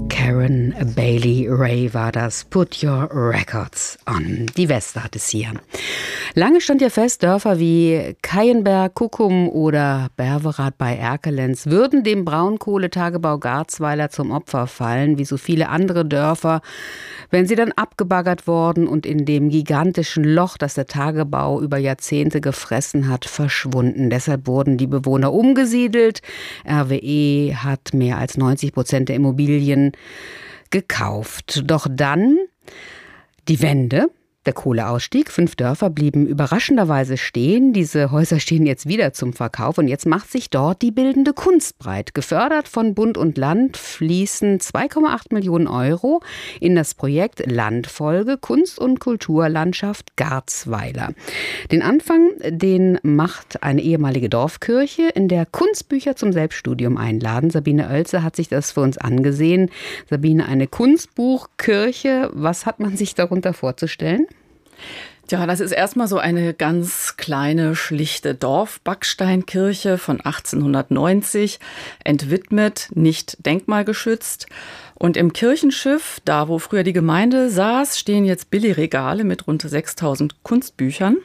Karen Bailey Ray war das. Put Your Records On. Die Weste hat es hier. Lange stand ja fest, Dörfer wie Keienberg, Kuckum oder Berverath bei Erkelenz würden dem Braunkohletagebau Garzweiler zum Opfer fallen, wie so viele andere Dörfer, wenn sie dann abgebaggert worden und in dem gigantischen Loch, das der Tagebau über Jahrzehnte gefressen hat, verschwunden. Deshalb wurden die Bewohner umgesiedelt. RWE hat mehr als 90% der Immobilien gekauft. Doch dann die Wende. Der Kohleausstieg. 5 Dörfer blieben überraschenderweise stehen. Diese Häuser stehen jetzt wieder zum Verkauf. Und jetzt macht sich dort die bildende Kunst breit. Gefördert von Bund und Land fließen 2,8 Millionen Euro in das Projekt Landfolge Kunst- und Kulturlandschaft Garzweiler. Den Anfang, den macht eine ehemalige Dorfkirche, in der Kunstbücher zum Selbststudium einladen. Sabine Oelze hat sich das für uns angesehen. Sabine, eine Kunstbuchkirche. Was hat man sich darunter vorzustellen? Ja, das ist erstmal so eine ganz kleine, schlichte Dorfbacksteinkirche von 1890, entwidmet, nicht denkmalgeschützt. Und im Kirchenschiff, da wo früher die Gemeinde saß, stehen jetzt Billigregale mit rund 6.000 Kunstbüchern.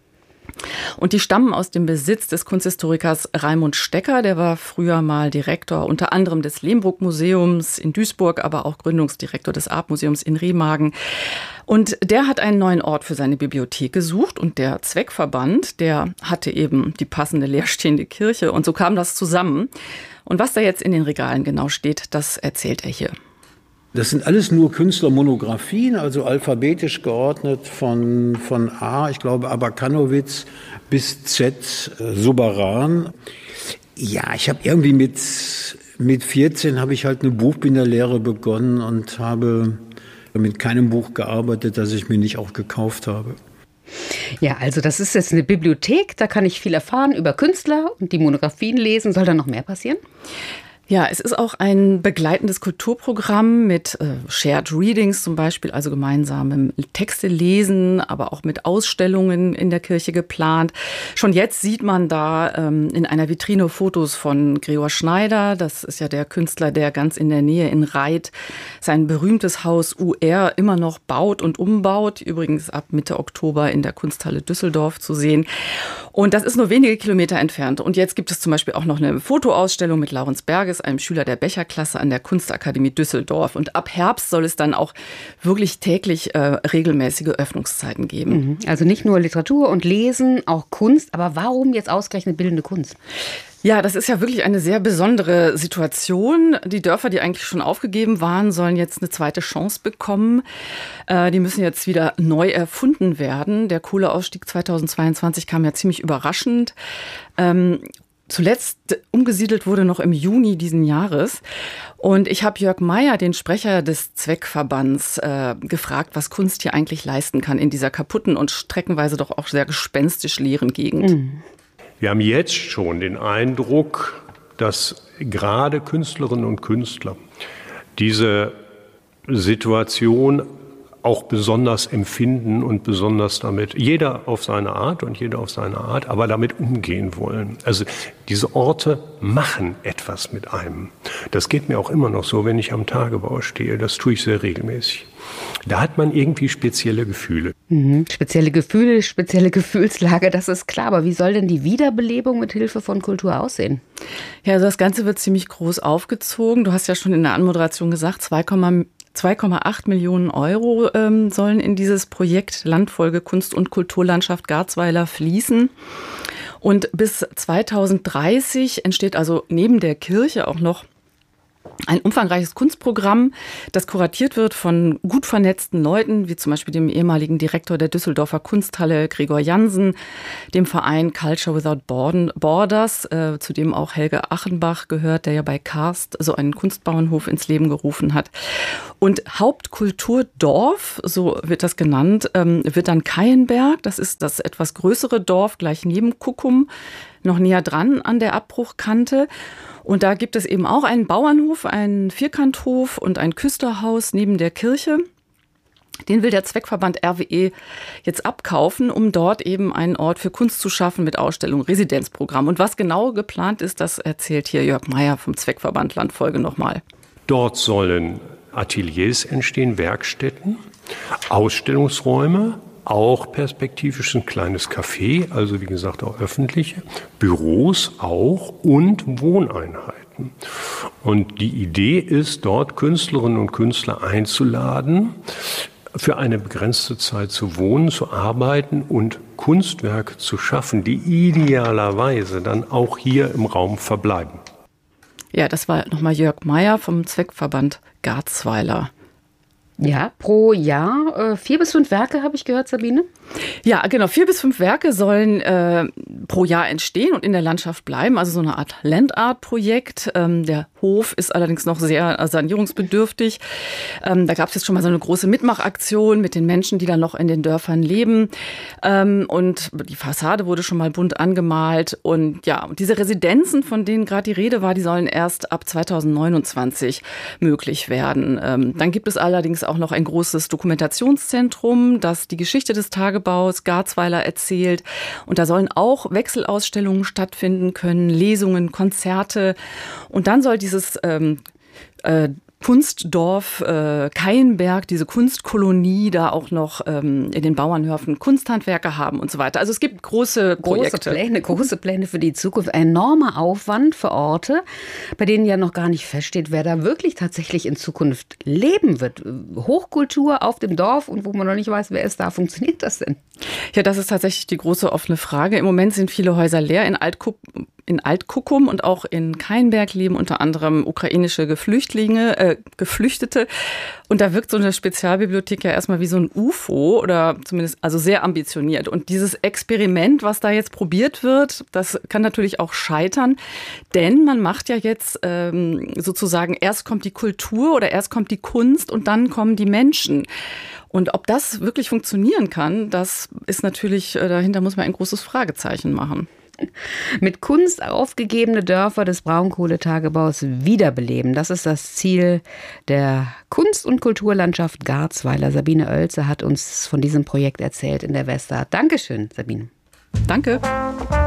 Und die stammen aus dem Besitz des Kunsthistorikers Raimund Stecker. Der war früher mal Direktor unter anderem des Lehmbruck-Museums in Duisburg, aber auch Gründungsdirektor des Artmuseums in Remagen. Und der hat einen neuen Ort für seine Bibliothek gesucht und der Zweckverband, der hatte eben die passende leerstehende Kirche und so kam das zusammen. Und was da jetzt in den Regalen genau steht, das erzählt er hier. Das sind alles nur Künstlermonographien, also alphabetisch geordnet von A, ich glaube Abakanowitz, bis Z, Subaran. Ja, ich habe irgendwie mit 14 habe ich halt eine Buchbinderlehre begonnen und habe mit keinem Buch gearbeitet, das ich mir nicht auch gekauft habe. Ja, also das ist jetzt eine Bibliothek, da kann ich viel erfahren über Künstler und die Monographien lesen. Soll da noch mehr passieren? Ja, es ist auch ein begleitendes Kulturprogramm mit Shared Readings zum Beispiel, also gemeinsamem Texte lesen, aber auch mit Ausstellungen in der Kirche geplant. Schon jetzt sieht man da in einer Vitrine Fotos von Gregor Schneider. Das ist ja der Künstler, der ganz in der Nähe in Reit sein berühmtes Haus UR immer noch baut und umbaut. Übrigens ab Mitte Oktober in der Kunsthalle Düsseldorf zu sehen. Und das ist nur wenige Kilometer entfernt. Und jetzt gibt es zum Beispiel auch noch eine Fotoausstellung mit Laurens Berges, einem Schüler der Becherklasse an der Kunstakademie Düsseldorf. Und ab Herbst soll es dann auch wirklich täglich regelmäßige Öffnungszeiten geben. Also nicht nur Literatur und Lesen, auch Kunst. Aber warum jetzt ausgerechnet bildende Kunst? Ja, das ist ja wirklich eine sehr besondere Situation. Die Dörfer, die eigentlich schon aufgegeben waren, sollen jetzt eine zweite Chance bekommen. Die müssen jetzt wieder neu erfunden werden. Der Kohleausstieg 2022 kam ja ziemlich überraschend. Zuletzt umgesiedelt wurde noch im Juni diesen Jahres. Und ich habe Jörg Meyer, den Sprecher des Zweckverbands, gefragt, was Kunst hier eigentlich leisten kann in dieser kaputten und streckenweise doch auch sehr gespenstisch leeren Gegend. Wir haben jetzt schon den Eindruck, dass gerade Künstlerinnen und Künstler diese Situation auch besonders empfinden und besonders damit, jeder auf seine Art und jeder auf seine Art, aber damit umgehen wollen. Also diese Orte machen etwas mit einem. Das geht mir auch immer noch so, wenn ich am Tagebau stehe. Das tue ich sehr regelmäßig. Da hat man irgendwie spezielle Gefühle. Spezielle Gefühle, spezielle Gefühlslage, das ist klar. Aber wie soll denn die Wiederbelebung mit Hilfe von Kultur aussehen? Ja, also das Ganze wird ziemlich groß aufgezogen. Du hast ja schon in der Anmoderation gesagt, 2,8 Millionen Euro sollen in dieses Projekt Landfolge Kunst- und Kulturlandschaft Garzweiler fließen. Und bis 2030 entsteht also neben der Kirche auch noch ein umfangreiches Kunstprogramm, das kuratiert wird von gut vernetzten Leuten, wie zum Beispiel dem ehemaligen Direktor der Düsseldorfer Kunsthalle, Gregor Jansen, dem Verein Culture Without Borders, zu dem auch Helge Achenbach gehört, der ja bei Karst so einen Kunstbauernhof ins Leben gerufen hat. Und Hauptkulturdorf, so wird das genannt, wird dann Keienberg. Das ist das etwas größere Dorf gleich neben Kuckum, noch näher dran an der Abbruchkante. Und da gibt es eben auch einen Bauernhof, einen Vierkanthof und ein Küsterhaus neben der Kirche. Den will der Zweckverband RWE jetzt abkaufen, um dort eben einen Ort für Kunst zu schaffen mit Ausstellung, Residenzprogramm. Und was genau geplant ist, das erzählt hier Jörg Meyer vom Zweckverband Landfolge nochmal. Dort sollen Ateliers entstehen, Werkstätten, Ausstellungsräume, auch perspektivisch ein kleines Café, also wie gesagt auch öffentliche, Büros auch und Wohneinheiten. Und die Idee ist, dort Künstlerinnen und Künstler einzuladen, für eine begrenzte Zeit zu wohnen, zu arbeiten und Kunstwerke zu schaffen, die idealerweise dann auch hier im Raum verbleiben. Ja, das war nochmal Jörg Meyer vom Zweckverband Garzweiler. Ja, pro Jahr 4 bis 5 Werke, habe ich gehört, Sabine? Ja, genau. 4 bis 5 Werke sollen pro Jahr entstehen und in der Landschaft bleiben. Also so eine Art Landart-Projekt. Der Hof ist allerdings noch sehr sanierungsbedürftig. Da gab es jetzt schon mal so eine große Mitmachaktion mit den Menschen, die dann noch in den Dörfern leben. Und die Fassade wurde schon mal bunt angemalt. Und ja, diese Residenzen, von denen gerade die Rede war, die sollen erst ab 2029 möglich werden. Dann gibt es allerdings auch noch ein großes Dokumentationszentrum, das die Geschichte des Tagebaus Garzweiler erzählt. Und da sollen auch Wechselausstellungen stattfinden können, Lesungen, Konzerte. Und dann soll dieses Kunstdorf Keienberg, diese Kunstkolonie, da auch noch in den Bauernhöfen Kunsthandwerker haben und so weiter. Also es gibt große Projekte. Große Pläne für die Zukunft. Enormer Aufwand für Orte, bei denen ja noch gar nicht feststeht, wer da wirklich tatsächlich in Zukunft leben wird. Hochkultur auf dem Dorf und wo man noch nicht weiß, wer ist da. Funktioniert das denn? Ja, das ist tatsächlich die große offene Frage. Im Moment sind viele Häuser leer. In Alt-Kuckum und auch in Keienberg leben unter anderem ukrainische Geflüchtete. Und da wirkt so eine Spezialbibliothek ja erstmal wie so ein UFO oder zumindest also sehr ambitioniert. Und dieses Experiment, was da jetzt probiert wird, das kann natürlich auch scheitern. Denn man macht ja jetzt sozusagen, erst kommt die Kultur oder erst kommt die Kunst und dann kommen die Menschen. Und ob das wirklich funktionieren kann, das ist natürlich, dahinter muss man ein großes Fragezeichen machen. Mit Kunst aufgegebene Dörfer des Braunkohletagebaus wiederbeleben. Das ist das Ziel der Kunst- und Kulturlandschaft Garzweiler. Sabine Oelze hat uns von diesem Projekt erzählt in der Westart. Dankeschön, Sabine. Danke.